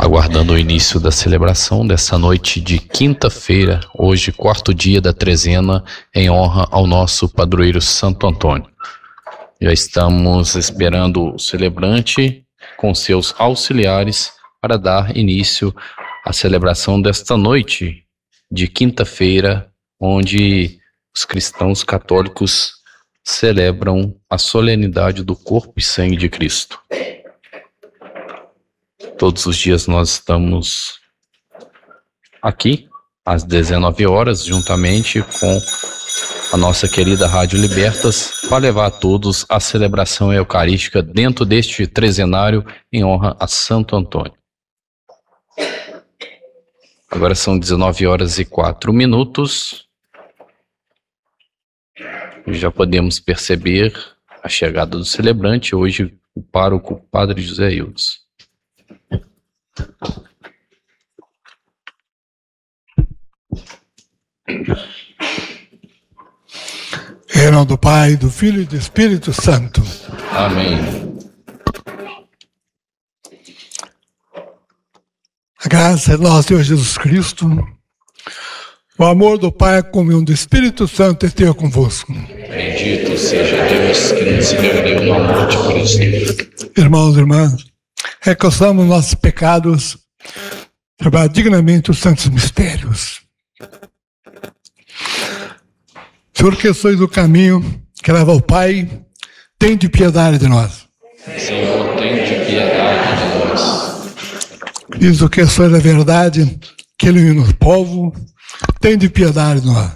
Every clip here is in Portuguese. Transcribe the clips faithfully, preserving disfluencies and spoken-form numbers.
aguardando o início da celebração dessa noite de quinta-feira, hoje, quarto dia da trezena, em honra ao nosso padroeiro Santo Antônio. Já estamos esperando o celebrante com seus auxiliares para dar início à celebração desta noite de quinta-feira, onde os cristãos católicos celebram a solenidade do corpo e sangue de Cristo. Todos os dias nós estamos aqui, às dezenove horas, juntamente com a nossa querida Rádio Libertas, para levar a todos a celebração eucarística dentro deste trezenário em honra a Santo Antônio. Agora são dezenove horas e quatro minutos. Já podemos perceber a chegada do celebrante, hoje o pároco Padre José Ildes. Em nome do Pai, do Filho e do Espírito Santo. Amém. A graça de nosso Senhor Jesus Cristo, o amor do Pai, a comunhão do Espírito Santo esteja convosco. Bendito seja Deus que nos reuniu no amor de Cristo. Irmãos e irmãs, reconheçamos nossos pecados, trabalhar dignamente os santos mistérios. Senhor, que sois o caminho que leva ao Pai, tende piedade de nós. Senhor, tende piedade de nós. Diz o que sois a verdade, que ilumina o povo, tende piedade de nós.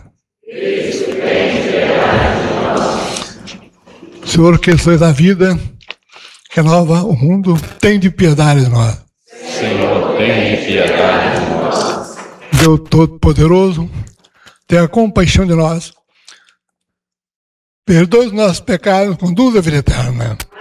Senhor, que sois a vida, que renova o mundo, tende piedade de nós. Senhor, tende piedade de nós. Deus Todo-Poderoso, tenha compaixão de nós. Perdoe os nossos pecados, conduz a vida eterna.